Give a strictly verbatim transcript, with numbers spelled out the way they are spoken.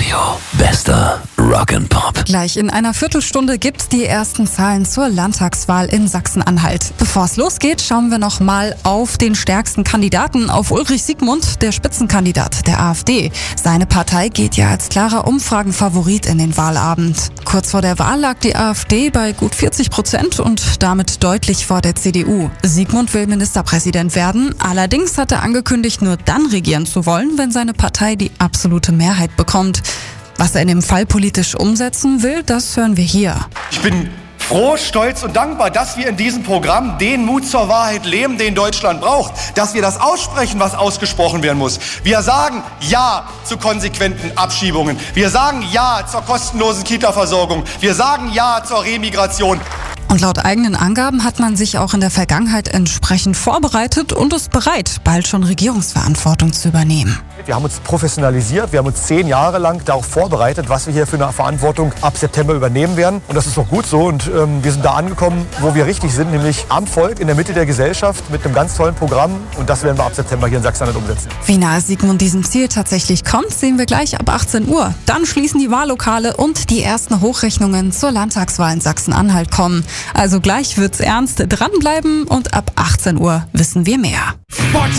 Radio. Bester Rock'n'Pop. Gleich in einer Viertelstunde gibt's die ersten Zahlen zur Landtagswahl in Sachsen-Anhalt. Bevor es losgeht, schauen wir noch mal auf den stärksten Kandidaten, auf Ulrich Siegmund, der Spitzenkandidat der AfD. Seine Partei geht ja als klarer Umfragenfavorit in den Wahlabend. Kurz vor der Wahl lag die AfD bei gut vierzig Prozent und damit deutlich vor der C D U. Siegmund will Ministerpräsident werden. Allerdings hat er angekündigt, nur dann regieren zu wollen, wenn seine Partei die absolute Mehrheit bekommt. Was er in dem Fall politisch umsetzen will, das hören wir hier. Ich bin froh, stolz und dankbar, dass wir in diesem Programm den Mut zur Wahrheit leben, den Deutschland braucht. Dass wir das aussprechen, was ausgesprochen werden muss. Wir sagen Ja zu konsequenten Abschiebungen. Wir sagen Ja zur kostenlosen Kita-Versorgung. Wir sagen Ja zur Remigration. Und laut eigenen Angaben hat man sich auch in der Vergangenheit entsprechend vorbereitet und ist bereit, bald schon Regierungsverantwortung zu übernehmen. Wir haben uns professionalisiert, wir haben uns zehn Jahre lang darauf vorbereitet, was wir hier für eine Verantwortung ab September übernehmen werden. Und das ist auch gut so und ähm, wir sind da angekommen, wo wir richtig sind, nämlich am Volk, in der Mitte der Gesellschaft mit einem ganz tollen Programm. Und das werden wir ab September hier in Sachsen-Anhalt umsetzen. Wie nahe Siegmund diesem Ziel tatsächlich kommt, sehen wir gleich ab achtzehn Uhr. Dann schließen die Wahllokale und die ersten Hochrechnungen zur Landtagswahl in Sachsen-Anhalt kommen. Also gleich wird's ernst, dranbleiben und ab achtzehn Uhr wissen wir mehr.